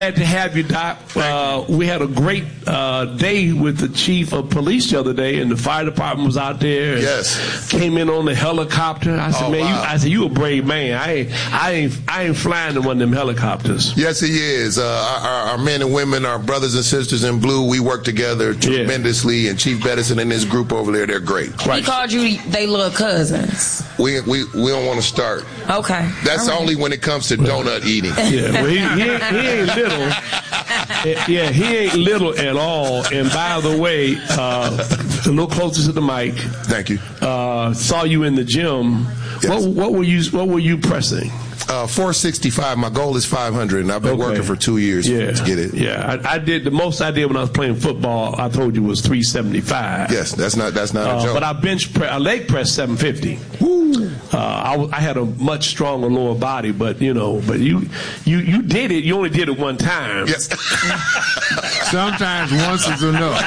Glad to have you, Doc. We had a great day with the chief of police the other day, and the fire department was out there. And yes. Came in on the helicopter. I said, man, wow. You a brave man. I ain't flying in one of them helicopters. Yes, he is. Our men and women, our brothers and sisters in blue, we work together tremendously. And Chief Bettison and his group over there, they're great. He called you they little cousins. We don't want to start. Okay. That's only when it comes to donut eating. Yeah, well, he ain't little. Yeah, he ain't little at all. And by the way, a little closer to the mic. Thank you. Saw you in the gym. Yes. What were you pressing? 465. My goal is 500, and I've been working for 2 years to get it. Yeah, I did the most I did when I was playing football. I told you was 375. Yes, that's not a joke. But I leg press 750. Woo. I had a much stronger lower body, but you did it. You only did it one time. Yes. Sometimes once is enough.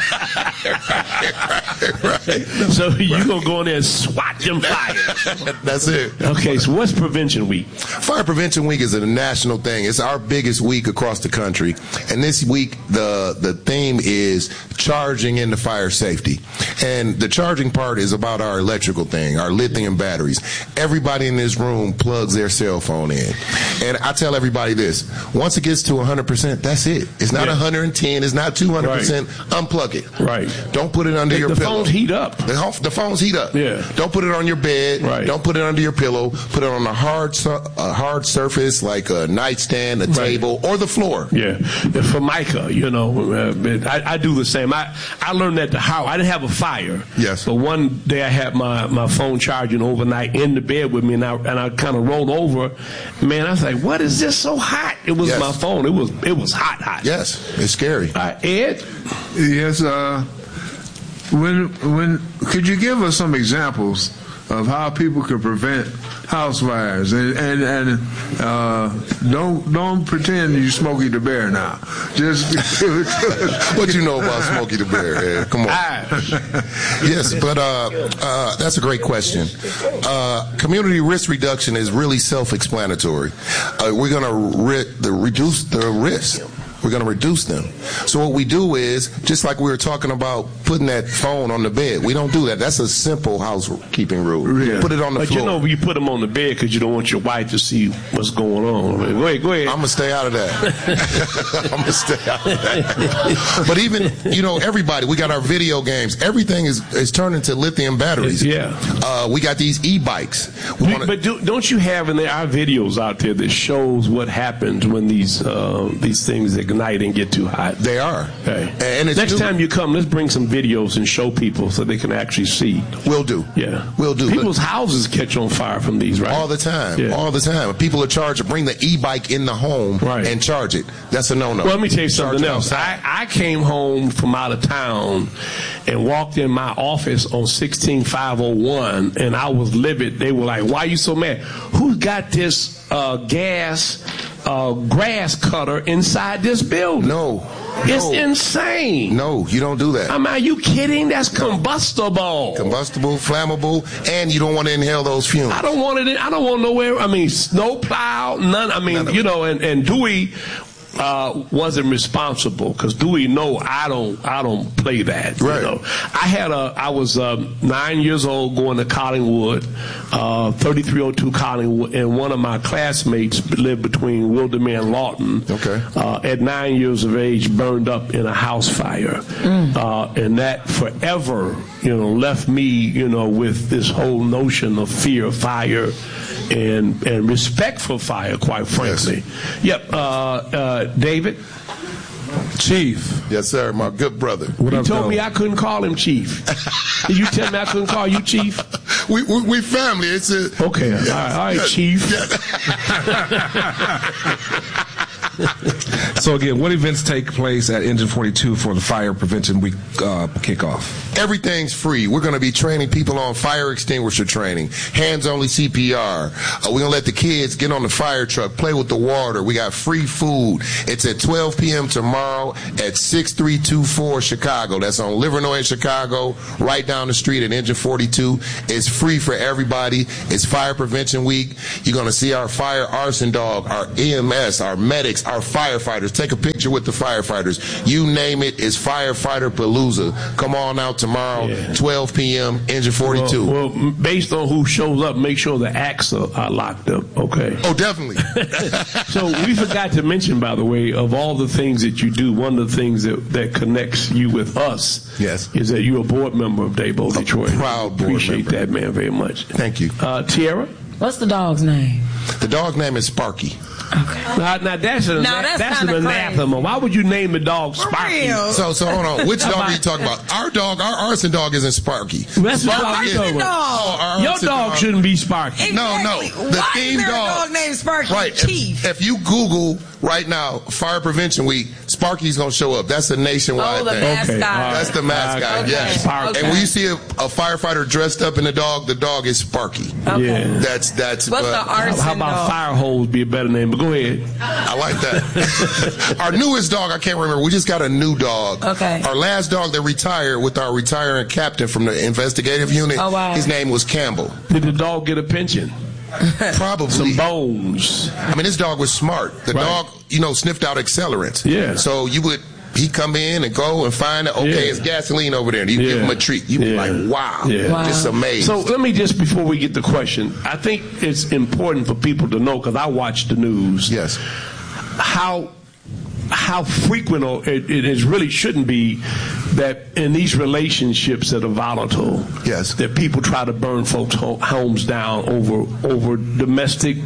Right. So you gonna go in there and swat them fires. That's it. Okay, so what's Prevention Week? Fire Prevention Week is a national thing. It's our biggest week across the country. And this week, the theme is charging into fire safety. And the charging part is about our electrical thing, our lithium batteries. Everybody in this room plugs their cell phone in. And I tell everybody this, once it gets to 100%, that's it. It's not 110, it's not 200%. Right. Unplug it. Right. Don't put it under your pillow. The phones heat up. The phones heat up. Yeah. Don't put it on your bed. Right. Don't put it under your pillow. Put it on a hard surface like a nightstand, a table, or the floor. Yeah. Formica, I do the same. I learned that I didn't have a fire. Yes. But one day I had my phone charging overnight in the bed with me, and I kind of rolled over. Man, I was like, what is this so hot? It was my phone. It was hot. Yes. It's scary. Ed? Yes. When could you give us some examples of how people could prevent house fires, and don't pretend you Smokey the Bear now. Just what you know about Smokey the Bear? Ed? Come on. Yes, but that's a great question. Community risk reduction is really self-explanatory. We're going to reduce the risk. We're going to reduce them. So what we do is, just like we were talking about putting that phone on the bed, we don't do that. That's a simple housekeeping rule. Yeah. Put it on the floor. But you put them on the bed because you don't want your wife to see what's going on. Go ahead. I'm going to stay out of that. But even, everybody, we got our video games. Everything is turned into lithium batteries. Yeah. We got these e-bikes. But don't you have in there our videos out there that shows what happens when these things ignite and get too hot? They are. Okay. And next time you come, let's bring some videos and show people so they can actually see. Will do. Yeah. Will do. People's houses catch on fire from these, right? All the time. Yeah. All the time. People are charged to bring the e-bike in the home and charge it. That's a no-no. Well, let me tell you something else. I came home from out of town and walked in my office on 16501, and I was livid. They were like, why are you so mad? Who got this grass cutter inside this building? No. It's insane. No, you don't do that. Are you kidding? That's combustible. Combustible, flammable, and you don't want to inhale those fumes. I don't want it. I don't want nowhere. Snow plow, none. And Dewey wasn't responsible because Dewey I don't play that. Right. I was 9 years old going to Collingwood, 3302 Collingwood, and one of my classmates lived between Wildermere and Lawton. Okay. At 9 years of age, burned up in a house fire, and that forever, left me, with this whole notion of fear of fire and respect for fire, quite frankly. Yes. Yep. David? Chief. Yes, sir. My good brother. He told me I couldn't call him Chief. Did you tell me I couldn't call you Chief? We family. It's okay. All right, Chief. So again, what events take place at Engine 42 for the Fire Prevention Week kickoff? Everything's free. We're going to be training people on fire extinguisher training, hands-only CPR. We're going to let the kids get on the fire truck, play with the water. We got free food. It's at 12 p.m. tomorrow at 6324 Chicago. That's on Livernois in Chicago, right down the street at Engine 42. It's free for everybody. It's Fire Prevention Week. You're going to see our fire arson dog, our EMS, our medics, our firefighters take a picture with the firefighters. You name it, it's Firefighter Palooza. Come on out tomorrow, 12 p.m., Engine 42. Well, based on who shows up, make sure the acts are locked up, okay? Oh, definitely. So we forgot to mention, by the way, of all the things that you do, one of the things that connects you with us is that you're a board member of Daybo Detroit. Proud board Appreciate member. that, man, very much. Thank you. Tiara? What's the dog's name? The dog's name is Sparky. Okay. Now that's an anathema. Why would you name the dog Sparky? So hold on. Which dog are you talking about? Our dog, our arson dog isn't Sparky. That's Sparky is, your dog shouldn't be Sparky. Exactly. No. The Why theme is there dog. A dog named Sparky? Right. Chief. If you Google right now Fire Prevention Week, Sparky's gonna show up. That's a nationwide thing. Mascot. Okay, That's the mascot. Okay. Yes. Sparky. And when you see a firefighter dressed up in the dog is Sparky. Okay. Yeah. That's. What's the arson How about dog? Fire Hose be a better name? But go ahead. I like that. Our newest dog, I can't remember. We just got a new dog. Okay. Our last dog that retired with our retiring captain from the investigative unit. Oh, wow. His name was Campbell. Did the dog get a pension? Probably. Some bones. I mean, this dog was smart. The dog, sniffed out accelerants. Yeah. So he'd come in and go and find out, it's gasoline over there. And he'd give him a treat. You'd be like, wow. Just amazed. So let me just, before we get the question, I think it's important for people to know, because I watch the news. Yes. How frequent it is, really shouldn't be, that in these relationships that are volatile, that people try to burn folks' homes down over domestic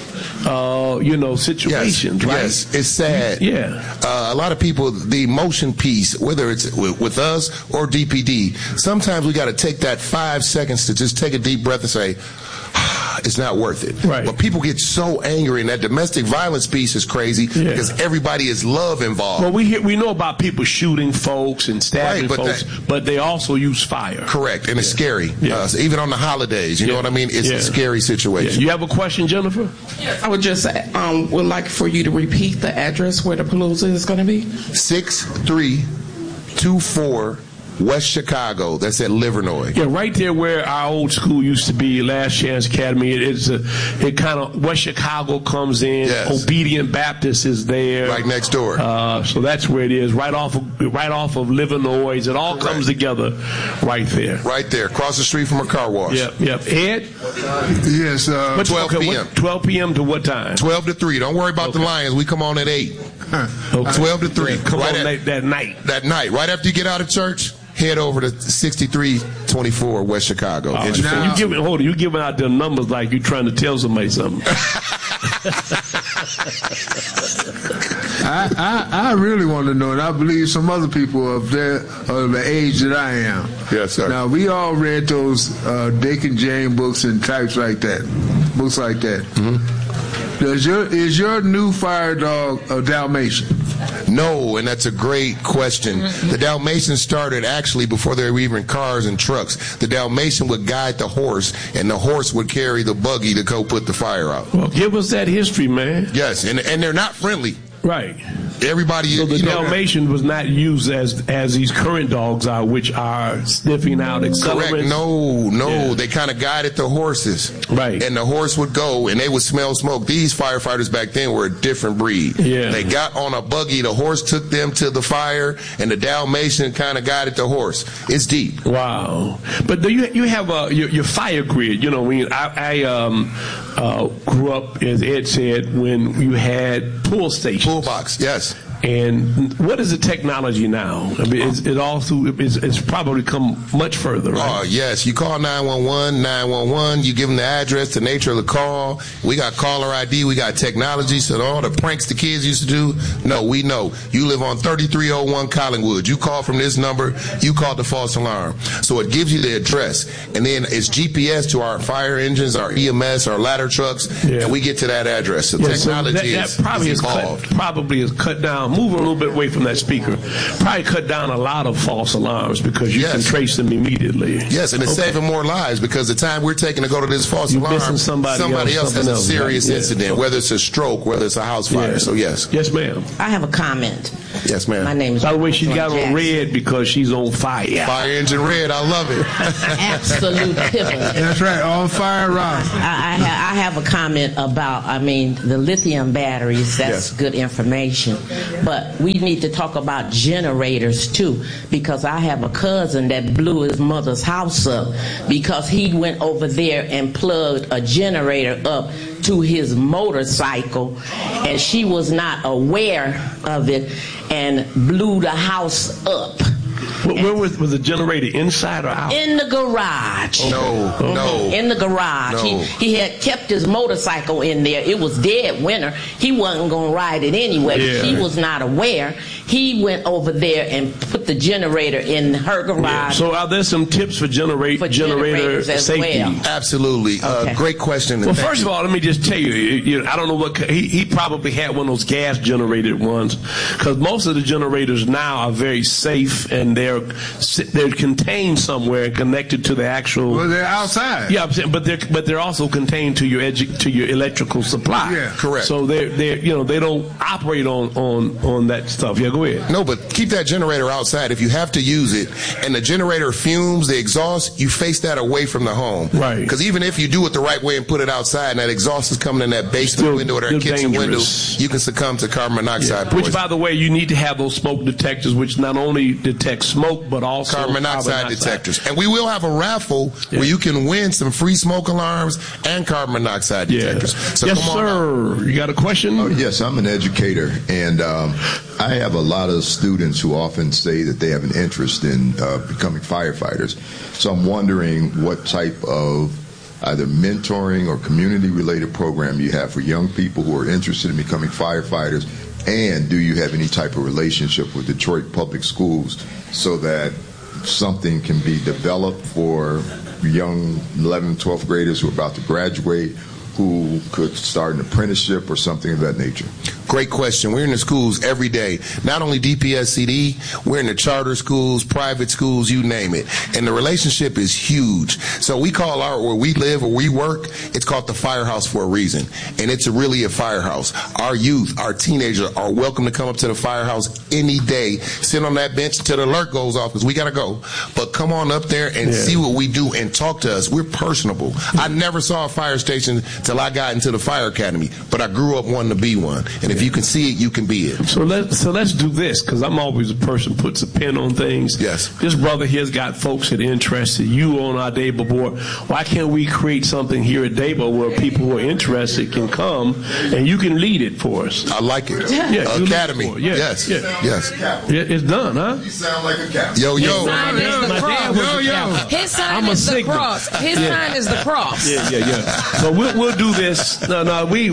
situations, right? Yes, it's sad. Yeah. A lot of people, the emotion piece, whether it's with us or DPD, sometimes we got to take that 5 seconds to just take a deep breath and say, it's not worth it. Right. But people get so angry, and that domestic violence piece is crazy because everybody is love involved. Well, we know about people shooting folks and stabbing folks, but they also use fire. Correct, and it's scary. So even on the holidays, you know what I mean? It's a scary situation. You have a question, Jennifer? I would just would like for you to repeat the address where the Palooza is going to be. 6324 West Chicago. That's at Livernois. Yeah, right there where our old school used to be, Last Chance Academy. It kind of, West Chicago comes in. Yes. Obedient Baptist is there, right next door. So that's where it is, right off of Livernois. It all comes together right there. Right there, across the street from a car wash. Yep. Ed? Yes. 12 p.m. 12 p.m. to what time? 12 to 3. Don't worry about the Lions. We come on at 8. 12 to 3. Come on that night. That night. Right after you get out of church, head over to 6324 West Chicago. You giving out the numbers like you're trying to tell somebody something. I really want to know, and I believe some other people of the age that I am. Yes, sir. Now, we all read those Dick and Jane books and books like that. Mm-hmm. Is your new fire dog a Dalmatian? No, and that's a great question. The Dalmatian started actually before there were even cars and trucks. The Dalmatian would guide the horse, and the horse would carry the buggy to go put the fire out. Well, give us that history, man. Yes, and they're not friendly. Right. Everybody. So the Dalmatian was not used as these current dogs are, which are sniffing out accelerants. Correct. No. Yeah. They kind of guided the horses. Right. And the horse would go, and they would smell smoke. These firefighters back then were a different breed. Yeah. They got on a buggy. The horse took them to the fire, and the Dalmatian kind of guided the horse. It's deep. Wow. But you have your fire grid. I grew up, as Ed said, when you had pull stations. Pull box, yes. And what is the technology now? I mean, it's probably come much further, right? Oh, yes. You call 911, you give them the address, the nature of the call. We got caller ID, we got technology, so all the pranks the kids used to do, no, we know. You live on 3301 Collingwood. You call from this number, you call the false alarm. So it gives you the address. And then it's GPS to our fire engines, our EMS, our ladder trucks, and we get to that address. So technology is evolved. Probably is cut down. Move a little bit away from that speaker. Probably cut down a lot of false alarms because you can trace them immediately. Yes, and it's saving more lives because the time we're taking to go to this false alarm, somebody else has a serious incident, whether it's a stroke, whether it's a house fire. So yes. Yes, ma'am. I have a comment. Yes, ma'am. My name is. By the way, she got on red because she's on fire. Fire engine red. I love it. Absolute pivot. That's right. On fire, Rob. I have a comment about. The lithium batteries. That's good information. But we need to talk about generators too, because I have a cousin that blew his mother's house up because he went over there and plugged a generator up to his motorcycle, and she was not aware of it and blew the house up. Where was the generator, inside or out? In the garage. No. In the garage. No. He had kept his motorcycle in there. It was dead winter. He wasn't going to ride it anyway. Yeah. She was not aware. He went over there and put the generator in her garage. Yeah. So are there some tips for generator generators as safety? well. Absolutely. Okay. Great question. Well, first of all, let me just tell you, I don't know what, he probably had one of those gas generated ones, because most of the generators now are very safe, and they're contained somewhere and connected to the actual. Well, they're outside. Yeah, but they're also contained to your electrical supply. Yeah, correct. So they don't operate on that stuff. Yeah, go ahead. No, but keep that generator outside. If you have to use it and the generator fumes, the exhaust, you face that away from the home. Right. Because even if you do it the right way and put it outside and that exhaust is coming in that basement window or that kitchen window, you can succumb to carbon monoxide poisoning. Which, by the way, you need to have those smoke detectors, which not only detect smoke, but also carbon monoxide detectors. And we will have a raffle where you can win some free smoke alarms and carbon monoxide detectors. So yes, come on sir. out. You got a question? Oh, yes, I'm an educator, and I have a lot of students who often say that they have an interest in becoming firefighters. So I'm wondering what type of either mentoring or community-related program you have for young people who are interested in becoming firefighters, and do you have any type of relationship with Detroit Public Schools so that something can be developed for young 11th, 12th graders who are about to graduate, who could start an apprenticeship or something of that nature? Great question. We're in the schools every day. Not only DPSCD, we're in the charter schools, private schools, you name it. And the relationship is huge. So we call where we live, where we work, it's called the firehouse for a reason. And it's really a firehouse. Our youth, our teenagers are welcome to come up to the firehouse any day, sit on that bench until the alert goes off, because we got to go. But come on up there and see what we do and talk to us. We're personable. I never saw a fire station till I got into the fire academy, but I grew up wanting to be one. And if you can see it, you can be it. So let's do this, because I'm always a person who puts a pin on things. Yes. This brother here's got folks that are interested. You on our Dable board. Why can't we create something here at Dable where people who are interested can come and you can lead it for us? I like it. Yeah, Academy. Yes. Yes. It's done, huh? You sound like a captain. Yo. His sign is the My dad was cross. a captain. His sign I'm a is the Sigma. cross. His sign is the cross. Yeah. So we'll do this. No,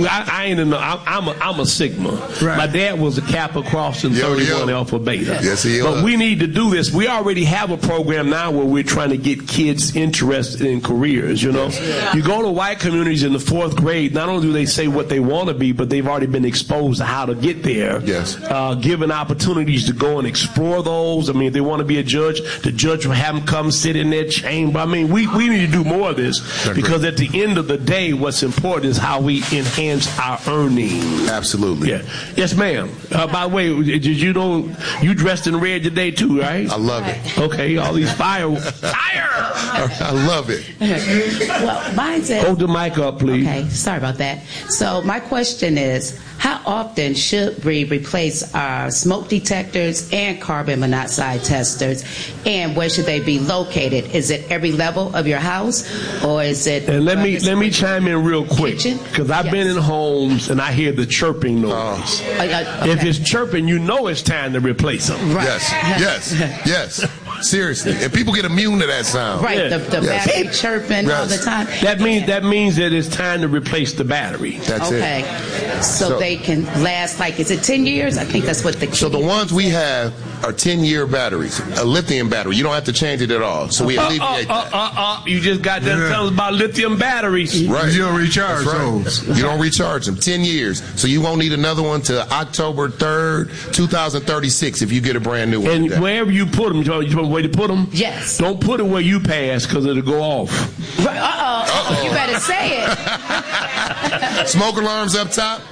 I ain't in. I'm a Sigma. Right. My dad was a Kappa Cross and 31 Alpha Beta. Yes, he But was. we need to do this. We already have a program now where we're trying to get kids interested in careers. You know, you go to white communities in the 4th grade. Not only do they say what they want to be, but they've already been exposed to how to get there. Yes. Given opportunities to go and explore those. I mean, if they want to be a judge, the judge will have them come sit in their chamber. I mean, we need to do more of this, because at the end of the day, what's important is how we enhance our earnings. Absolutely. Yeah. Yes, ma'am. By the way, did you know you dressed in red today too, right? I love it. Okay, all these fire. I love it. Well, mine says. Hold the mic up, please. Okay, sorry about that. So my question is, how often should we replace our smoke detectors and carbon monoxide testers, and where should they be located? Is it every level of your house, or is it? And let me chime in real quick, Kitchen? because I've been in homes and I hear the chirping noise. Okay. If it's chirping, you know it's time to replace them. Right. Yes. Seriously. And people get immune to that sound. Right, Yeah. the Yes. battery chirping all the time. That means that it's time to replace the battery. That's Okay, it. so they can last, like, is it 10 years? I think that's what the So the ones we have are 10-year batteries, a lithium battery. You don't have to change it at all. So we alleviate that. You just got done telling us about lithium batteries. Right. You don't recharge That's right. those. You don't recharge them. 10 years. So you won't need another one till October 3rd, 2036 if you get a brand new one. And today. wherever you put them, you know a way to put them? Yes. Don't put it where you pass, because it'll go off. Right, you better say it. Smoke alarms up top, because heat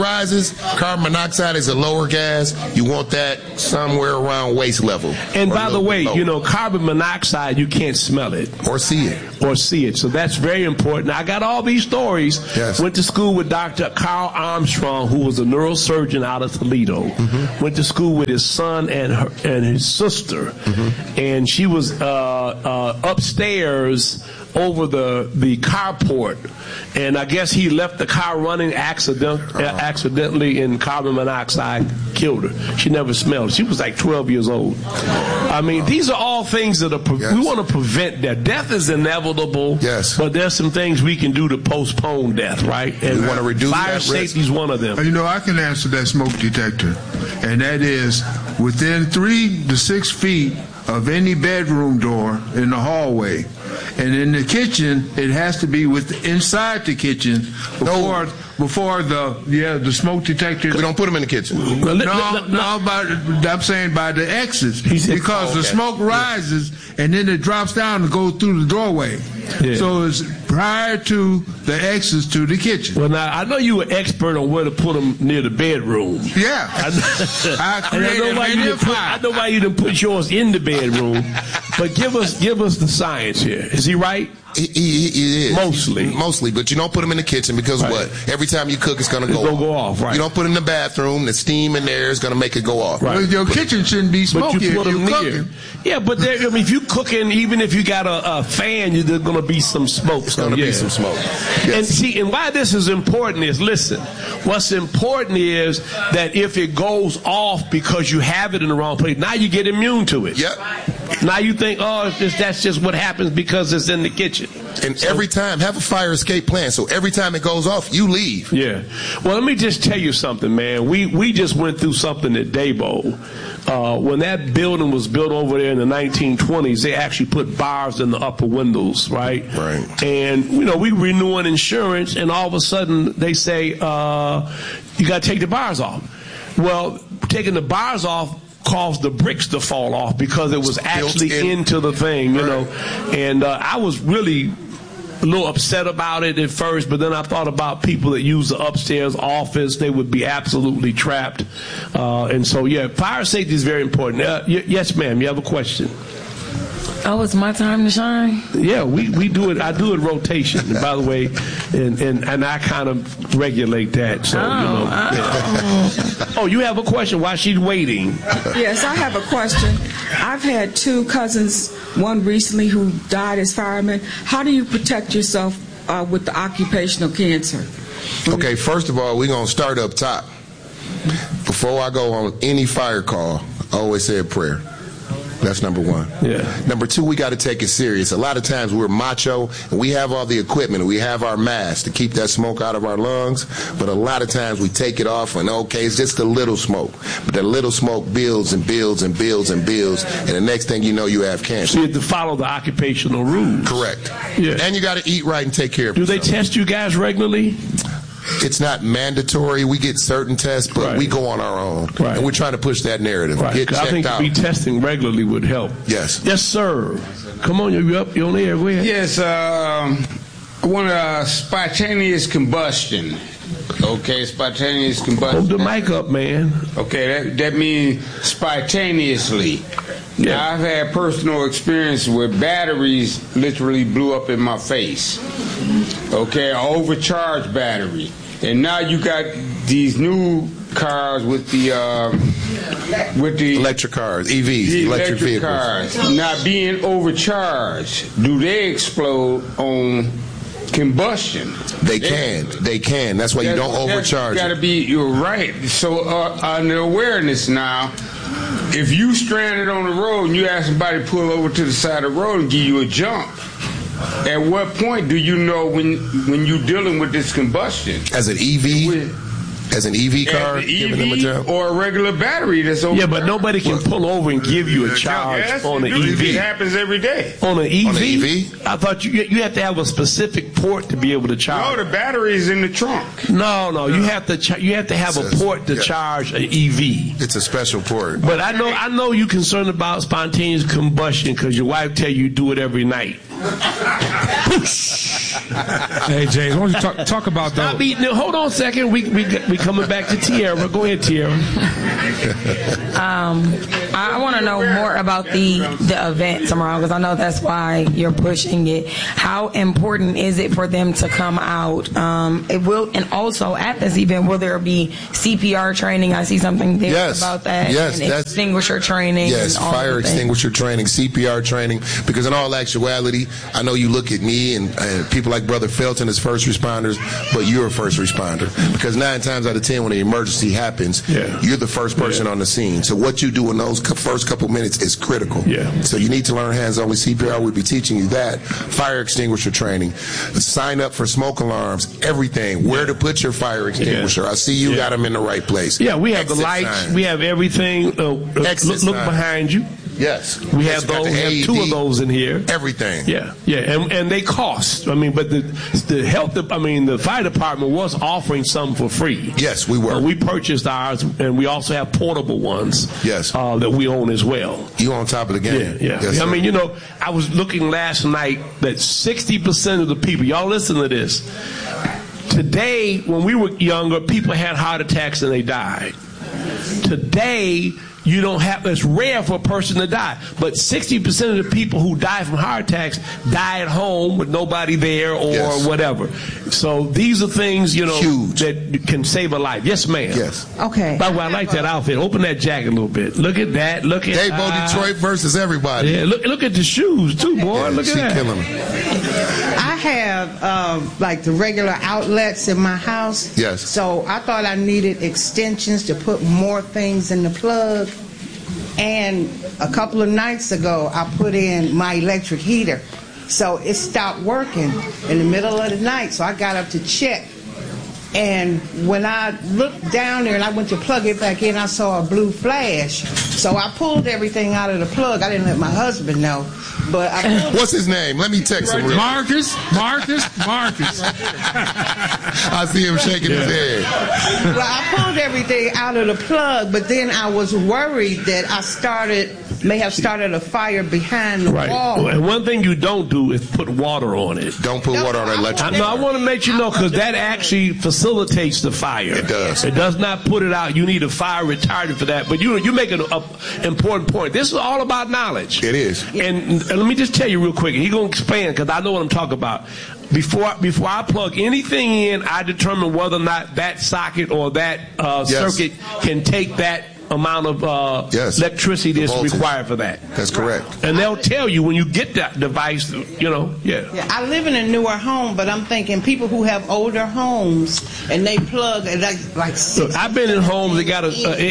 rises, carbon monoxide is a lower gas. You want that somewhere around waist level. And by the way, carbon monoxide, you can't smell it. Or see it. So that's very important. I got all these stories. Yes. Went to school with Dr. Carl Armstrong, who was a neurosurgeon out of Toledo. Mm-hmm. Went to school with his son and his sister. Mm-hmm. And she was upstairs over the carport, and I guess he left the car running accidentally, and carbon monoxide killed her. She never smelled. She was like 12 years old. I mean, these are all things that we want to prevent death. Death is inevitable, but there's some things we can do to postpone death, right? And we want to reduce fire safety is one of them. I can answer that smoke detector, and that is within 3 to 6 feet of any bedroom door in the hallway. And in the kitchen, it has to be inside the kitchen before the smoke detector. We don't put them in the kitchen. I'm saying by the exits, because the smoke rises and then it drops down and goes through the doorway. Yeah. So it's prior to the exits to the kitchen. Well, now I know you're an expert on where to put them near the bedroom. Yeah, I know why you didn't put yours in the bedroom. But give us the science here. Is he right? He is. Mostly, but you don't put them in the kitchen because what? Every time you cook, it's going to go off. Right. You don't put it in the bathroom. The steam in there is going to make it go off. Right. Well, your kitchen shouldn't be smoky. But you put them near. Cooking. Yeah, but if you're cooking, even if you got a fan, there's going to be some smoke. It's going to be some smoke. Yes. And why this is important is, listen, what's important is that if it goes off because you have it in the wrong place, now you get immune to it. Yep. Now you think, that's just what happens because it's in the kitchen. And every time, have a fire escape plan. So every time it goes off, you leave. Yeah. Well, let me just tell you something, man. We just went through something at Dabo. When that building was built over there in the 1920s, they actually put bars in the upper windows, right? Right. And, we renewing insurance, and all of a sudden they say, you got to take the bars off. Well, taking the bars off caused the bricks to fall off because it was actually into the thing, you know. And I was really a little upset about it at first, but then I thought about people that use the upstairs office. They would be absolutely trapped. And so, fire safety is very important. Yes, ma'am, you have a question? Oh, it's my time to shine? Yeah, we do it. I do it rotation, and by the way, and I kind of regulate that. So, Oh, you have a question while she's waiting? Yes, I have a question. I've had 2 cousins, one recently who died as firemen. How do you protect yourself with the occupational cancer? Okay, first of all, we're going to start up top. Before I go on any fire call, I always say a prayer. That's number 1. Yeah. Number 2, we got to take it serious. A lot of times we're macho and we have all the equipment and we have our masks to keep that smoke out of our lungs. But a lot of times we take it off and it's just a little smoke. But that little smoke builds and builds and builds and builds. And the next thing you know, you have cancer. So you have to follow the occupational rules. Correct. Yeah. And you got to eat right and take care of yourself. Do they test you guys regularly? It's not mandatory. We get certain tests, but we go on our own. Right. And we're trying to push that narrative. Right. Get checked I think out. testing regularly would help. Yes. Yes, sir. Come on, you up? You on the air? Go ahead. Yes, I want spontaneous combustion. Okay, spontaneous combustion. Hold the mic up, man. Okay, that means spontaneously. Yeah. Now, I've had personal experience where batteries literally blew up in my face. Okay, an overcharged battery. And now you got these new cars with the electric cars, EVs, the electric vehicles. Cars not being overcharged. Do they explode on combustion? They can. That's why you don't overcharge. You're right. So on the awareness now, if you stranded on the road and you ask somebody to pull over to the side of the road and give you a jump, at what point do you know when you're dealing with this combustion? As an EV? As an EV car, giving them a jump? Or a regular battery that's over. Yeah, but nobody can pull over and give you a charge on an EV. It happens every day. On an EV? On an EV? I thought you have to have a specific port to be able to charge. No, the battery is in the trunk. No. You have to have a port to charge an EV. It's a special port. But I know you're concerned about spontaneous combustion because your wife tell you do it every night. Hey, James, why don't you talk about Stop eating it. Hold on a second. We coming back to Tierra. Go ahead, Tierra. I want to know more about the event tomorrow, because I know that's why you're pushing it. How important is it for them to come out? It will, and also at this event, will there be CPR training? I see something there about that. Yes, and extinguisher training. Yes, and all fire extinguisher training, CPR training. Because in all actuality, I know you look at me and people like Brother Felton as first responders, but you're a first responder. Because 9 times out of 10, when an emergency happens, you're the first person on the scene. So what you do in those first couple minutes is critical. So you need to learn hands-on with CPR. We'll be teaching you that. Fire extinguisher training. Sign up for smoke alarms. Everything. Where to put your fire extinguisher. I see you got them in the right place. Yeah, we have the lights. Sign. We have everything. Look behind you. Yes. We have those. We have 2 of those in here. Everything. Yeah. And they cost. I mean, but the fire department was offering some for free. Yes, we were. We purchased ours, and we also have portable ones. Yes. That we own as well. You on top of the game. Yeah. Yes, I mean, I was looking last night that 60% of the people, y'all listen to this. Today, when we were younger, people had heart attacks and they died. Today, you don't have, it's rare for a person to die, but 60% of the people who die from heart attacks die at home with nobody there or whatever. So these are things, huge, that can save a life. Yes, ma'am. Yes. Okay. By the way, I like that outfit. Open that jacket a little bit. Look at that. Look at Daybo Detroit versus everybody. Yeah, look at the shoes too, boy. Look at that. Killing them. I have like the regular outlets in my house. Yes. So I thought I needed extensions to put more things in the plug. And a couple of nights ago, I put in my electric heater. So it stopped working in the middle of the night. So I got up to check. And when I looked down there and I went to plug it back in, I saw a blue flash. So I pulled everything out of the plug. I didn't let my husband know. But I pulled What's his name? Let me text him. Marcus. I see him shaking his head. Well, I pulled everything out of the plug, but then I was worried that I may have started a fire behind the wall. And one thing you don't do is put water on it. Don't put water on electric. I want to make you know, because that actually facilitates the fire. It does. It does not put it out. You need a fire retardant for that. But you make an important point. This is all about knowledge. It is. And let me just tell you real quick. He's going to expand because I know what I'm talking about. Before I plug anything in, I determine whether or not that socket or that circuit can take that amount of electricity that's required for that. That's correct. And they'll tell you when you get that device, I live in a newer home, but I'm thinking people who have older homes and they plug like Look, I've been in homes that got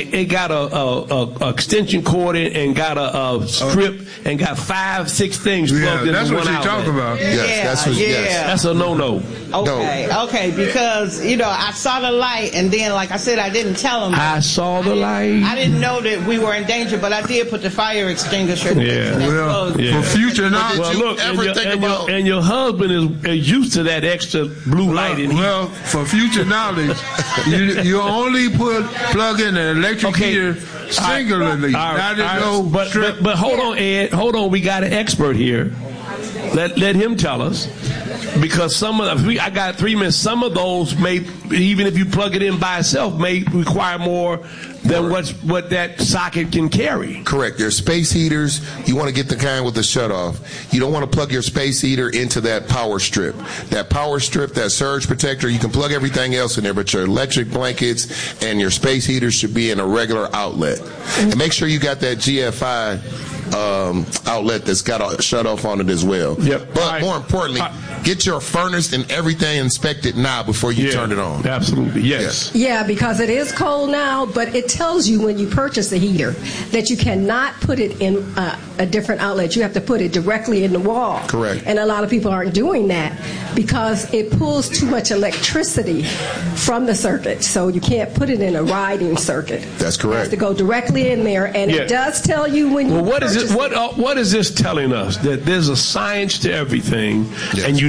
a extension cord and got a strip and got 5-6 things plugged into one outlet. That's what you're talking about. That's a no-no. Okay, because I saw the light and then, like I said, I didn't tell them. I saw the light. I didn't know that we were in danger, but I did put the fire extinguisher. For future knowledge. Well, look, and your husband is used to that extra blue light. Well, for future knowledge, you only plug in an electric heater singularly. But hold on, Ed. Hold on. We got an expert here. Let him tell us. Because I got 3 minutes. Some of those may, even if you plug it in by itself, may require more than what that socket can carry. Correct. Your space heaters, you want to get the kind with the shutoff. You don't want to plug your space heater into that power strip. That power strip, that surge protector, you can plug everything else in there, but your electric blankets and your space heaters should be in a regular outlet. And make sure you got that GFI outlet that's got a shutoff on it as well. But more importantly, get your furnace and everything inspected now before you turn it on. Absolutely, yes. Yeah, because it is cold now, but it tells you when you purchase a heater that you cannot put it in a different outlet. You have to put it directly in the wall. Correct. And a lot of people aren't doing that because it pulls too much electricity from the circuit, so you can't put it in a riding circuit. That's correct. It has to go directly in there, and it does tell you when you what is this telling us? That there's a science to everything, and you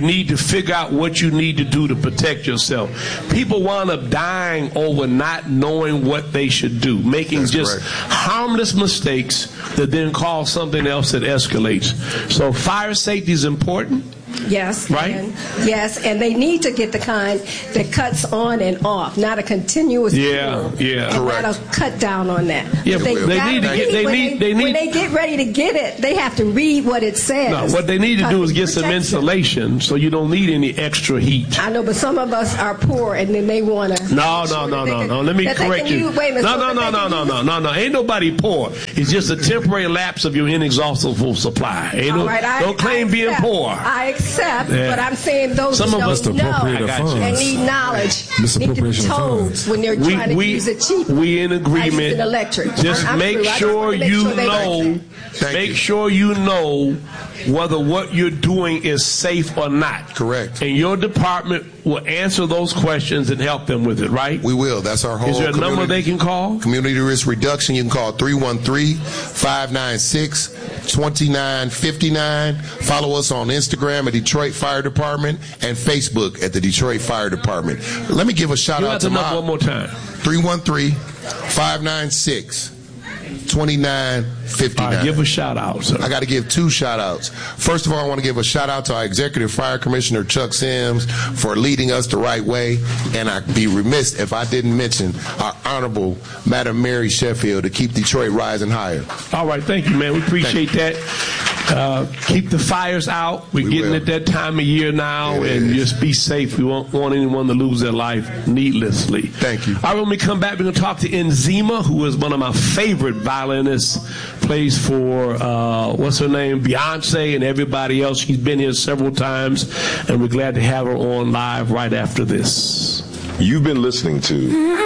need to figure out what you need to do to protect yourself. People wind up dying over not knowing what they should do, making harmless mistakes that then cause something else that escalates. So fire safety is important. Yes. Right? And they need to get the kind that cuts on and off, not a continuous correct. That'll cut down on that. Yeah, when they get ready to get it, they have to read what it says. No, what they need to do is get some insulation so you don't need any extra heat. I know, but some of us are poor and then they want to. No. Let me correct you. No. Ain't nobody poor. It's just a temporary lapse of your inexhaustible supply. Don't claim being poor. I accept, but I'm saying those who don't know and need knowledge need to be told when they're trying to use it cheap. We in agreement. Electric. Just make sure you know. Make sure you know whether what you're doing is safe or not. Correct. And your department will answer those questions and help them with it, right? We will. That's our whole. Is there a number they can call? Community risk reduction. You can call 313-596-2959. Follow us on Instagram at Detroit Fire Department and Facebook at the Detroit Fire Department. Let me give a shout out to my one more time. 313-596-2959. All right, give a shout out, sir. I got to give 2 shout outs. First of all, I want to give a shout out to our Executive Fire Commissioner, Chuck Sims, for leading us the right way. And I'd be remiss if I didn't mention our Honorable Madam Mary Sheffield to keep Detroit rising higher. All right, thank you, man. We appreciate that. Keep the fires out. We're getting at that time of year now, and just be safe. We won't want anyone to lose their life needlessly. Thank you. All right, when we come back, we're going to talk to Enzima, who is one of my favorite violinists, plays for, what's her name, Beyonce and everybody else. She's been here several times, and we're glad to have her on live right after this. You've been listening to